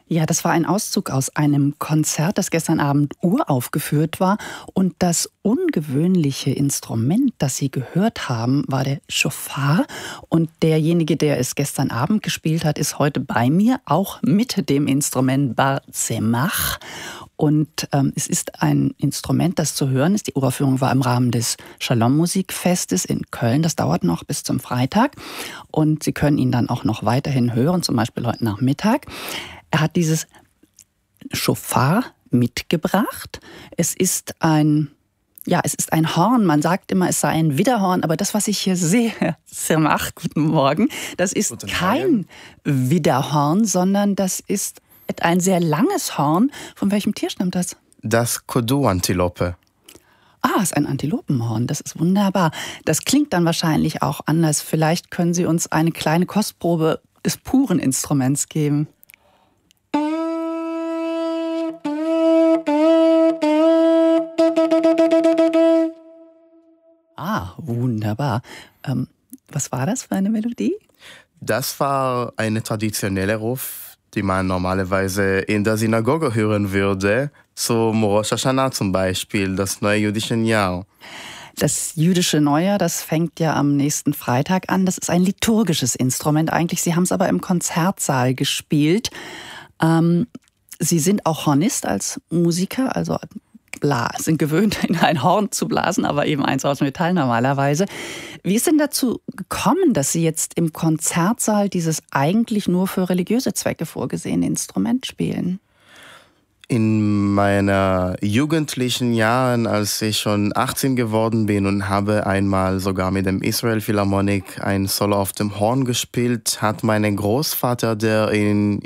Ja, das war ein Auszug aus einem Konzert, das gestern Abend uraufgeführt war. Und das ungewöhnliche Instrument, das Sie gehört haben, war der Shofar. Und derjenige, der es gestern Abend gespielt hat, ist heute bei mir, auch mit dem Instrument Bar Tzemach. Und es ist ein Instrument, das zu hören ist. Die Uraufführung war im Rahmen des Shalom-Musikfestes in Köln. Das dauert noch bis zum Freitag. Und Sie können ihn dann auch noch weiterhin hören, zum Beispiel heute Nachmittag. Er hat dieses Shofar mitgebracht. Es ist ein Horn. Man sagt immer, es sei ein Widderhorn. Aber das, was ich hier sehe, Herr Tzemach, guten Morgen, das ist kein Widderhorn, sondern das ist ein sehr langes Horn. Von welchem Tier stammt das? Das Kodu-Antilope. Ah, ist ein Antilopenhorn. Das ist wunderbar. Das klingt dann wahrscheinlich auch anders. Vielleicht können Sie uns eine kleine Kostprobe des puren Instruments geben. Ah, wunderbar. Was war das für eine Melodie? Das war eine traditionelle Ruf, die man normalerweise in der Synagoge hören würde, zum Rosh Hashanah zum Beispiel, das neue jüdische Jahr. Das jüdische Neujahr, das fängt ja am nächsten Freitag an. Das ist ein liturgisches Instrument eigentlich. Sie haben es aber im Konzertsaal gespielt. Sie sind auch Hornist als Musiker, also sind gewöhnt, in ein Horn zu blasen, aber eben eins aus Metall normalerweise. Wie ist denn dazu gekommen, dass Sie jetzt im Konzertsaal dieses eigentlich nur für religiöse Zwecke vorgesehene Instrument spielen? In meiner jugendlichen Jahren, als ich schon 18 geworden bin und habe einmal sogar mit dem Israel Philharmonic ein Solo auf dem Horn gespielt, hat mein Großvater, der in